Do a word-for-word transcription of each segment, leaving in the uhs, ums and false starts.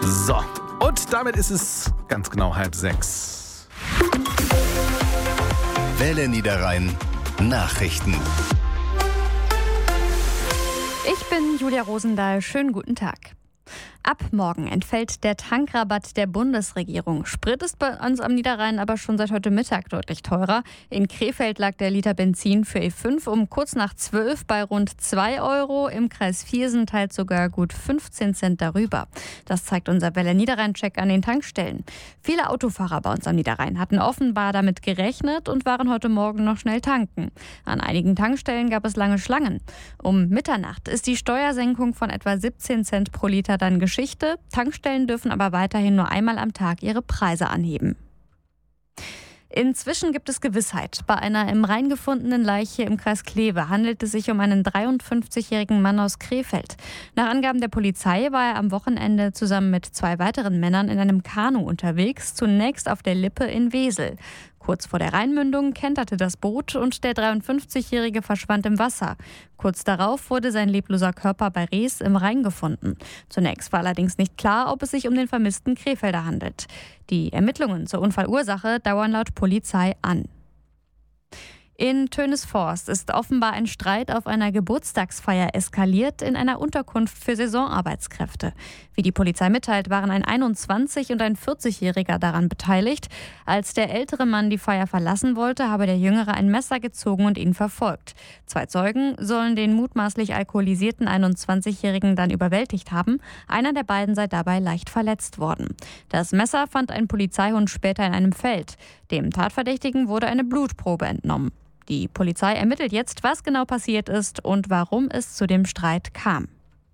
So, und damit ist es ganz genau halb sechs. Welle Niederrhein Nachrichten. Ich bin Julia Rosendahl. Schönen guten Tag. Ab morgen entfällt der Tankrabatt der Bundesregierung. Sprit ist bei uns am Niederrhein aber schon seit heute Mittag deutlich teurer. In Krefeld lag der Liter Benzin für E fünf um kurz nach zwölf bei rund zwei Euro. Im Kreis Viersen teilt sogar gut fünfzehn Cent darüber. Das zeigt unser Welle Niederrhein-Check an den Tankstellen. Viele Autofahrer bei uns am Niederrhein hatten offenbar damit gerechnet und waren heute Morgen noch schnell tanken. An einigen Tankstellen gab es lange Schlangen. Um Mitternacht ist die Steuersenkung von etwa siebzehn Cent pro Liter dann Geschichte. Tankstellen dürfen aber weiterhin nur einmal am Tag ihre Preise anheben. Inzwischen gibt es Gewissheit. Bei einer im Rhein gefundenen Leiche im Kreis Kleve handelt es sich um einen dreiundfünfzigjährigen Mann aus Krefeld. Nach Angaben der Polizei war er am Wochenende zusammen mit zwei weiteren Männern in einem Kanu unterwegs, zunächst auf der Lippe in Wesel. Kurz vor der Rheinmündung kenterte das Boot und der dreiundfünfzigjährige verschwand im Wasser. Kurz darauf wurde sein lebloser Körper bei Rees im Rhein gefunden. Zunächst war allerdings nicht klar, ob es sich um den vermissten Krefelder handelt. Die Ermittlungen zur Unfallursache dauern laut Polizei an. In Tönesforst ist offenbar ein Streit auf einer Geburtstagsfeier eskaliert in einer Unterkunft für Saisonarbeitskräfte. Wie die Polizei mitteilt, waren ein einundzwanzig- und ein vierzigjähriger daran beteiligt. Als der ältere Mann die Feier verlassen wollte, habe der Jüngere ein Messer gezogen und ihn verfolgt. Zwei Zeugen sollen den mutmaßlich alkoholisierten einundzwanzigjährigen dann überwältigt haben. Einer der beiden sei dabei leicht verletzt worden. Das Messer fand ein Polizeihund später in einem Feld. Dem Tatverdächtigen wurde eine Blutprobe entnommen. Die Polizei ermittelt jetzt, was genau passiert ist und warum es zu dem Streit kam.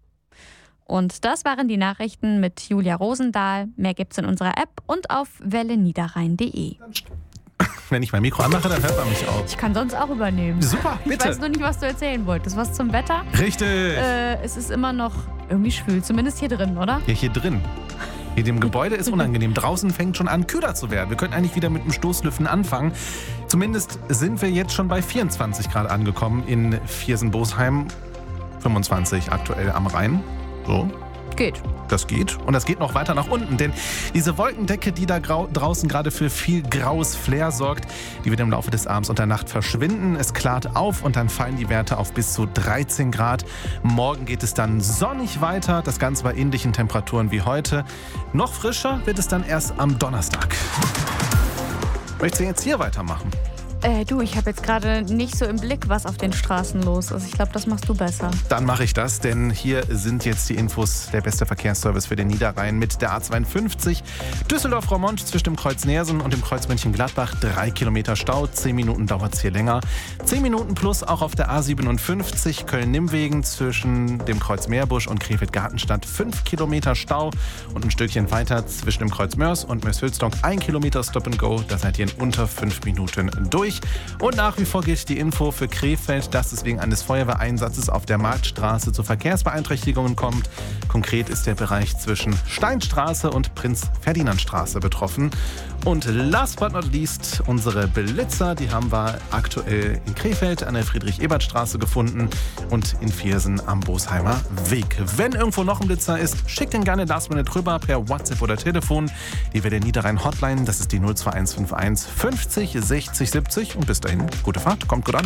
Und das waren die Nachrichten mit Julia Rosendahl. Mehr gibt's in unserer App und auf welle niederrhein punkt de. Wenn ich mein Mikro anmache, dann hört man mich auch. Ich kann sonst auch übernehmen. Super, bitte. Ich weiß nur nicht, was du erzählen wolltest. Was zum Wetter? Richtig. Äh, es ist immer noch irgendwie schwül, zumindest hier drin, oder? Ja, hier drin. Hier dem Gebäude ist unangenehm. Draußen fängt schon an, kühler zu werden. Wir könnten eigentlich wieder mit dem Stoßlüften anfangen. Zumindest sind wir jetzt schon bei vierundzwanzig Grad angekommen in Viersen-Bosheim. fünfundzwanzig aktuell am Rhein. So. Geht. Das geht. Und das geht noch weiter nach unten, denn diese Wolkendecke, die da grau- draußen gerade für viel graues Flair sorgt, die wird im Laufe des Abends und der Nacht verschwinden. Es klart auf und dann fallen die Werte auf bis zu dreizehn Grad. Morgen geht es dann sonnig weiter, das Ganze bei ähnlichen Temperaturen wie heute. Noch frischer wird es dann erst am Donnerstag. Möchtest du jetzt hier weitermachen? Äh, du, ich habe jetzt gerade nicht so im Blick, was auf den Straßen los ist. Ich glaube, das machst du besser. Dann mache ich das, denn hier sind jetzt die Infos. Der beste Verkehrsservice für den Niederrhein mit der A zweiundfünfzig. Düsseldorf-Roermond zwischen dem Kreuz Neersen und dem Kreuz Mönchengladbach. Drei Kilometer Stau, zehn Minuten dauert es hier länger. Zehn Minuten plus auch auf der A siebenundfünfzig Köln-Nimmwegen zwischen dem Kreuz Meerbusch und Krefeld-Gartenstadt. Fünf Kilometer Stau und ein Stückchen weiter zwischen dem Kreuz Mörs und Mörs-Hülsdorf. Ein Kilometer Stop and Go, da seid ihr in unter fünf Minuten durch. Und nach wie vor gilt die Info für Krefeld, dass es wegen eines Feuerwehreinsatzes auf der Marktstraße zu Verkehrsbeeinträchtigungen kommt. Konkret ist der Bereich zwischen Steinstraße und Prinz-Ferdinand-Straße betroffen. Und last but not least, unsere Blitzer, die haben wir aktuell in Krefeld an der Friedrich-Ebert-Straße gefunden und in Viersen am Bosheimer Weg. Wenn irgendwo noch ein Blitzer ist, schickt den gerne last minute rüber per WhatsApp oder Telefon. Die Welle Niederrhein Hotline, das ist die null zwei eins fünf eins fünfzig sechzig siebzig. Und bis dahin, gute Fahrt, kommt gut an.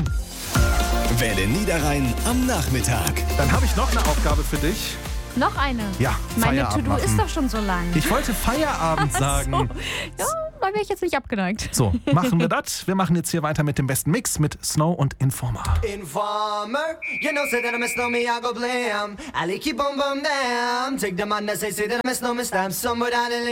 Welle Niederrhein am Nachmittag. Dann habe ich noch eine Aufgabe für dich. Noch eine? Ja, Meine Feierabend To-Do ist machen. doch schon so lang. Ich wollte Feierabend sagen. So. Ja, da wäre ich jetzt nicht abgeneigt. So, machen wir das. Wir machen jetzt hier weiter mit dem besten Mix mit Snow und Informer. Informer, you know, say that I miss no me, I go blam. I like you, boom, boom, damn. Take the man that say, say that I miss no me, stamp. Somewhere down in